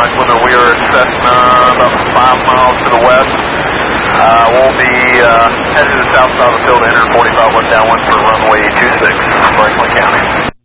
Mike Limit. We are at Cessna, about 5 miles to the west. We'll be headed to the south side of the field, 145 west downwind for runway 26, Franklin County.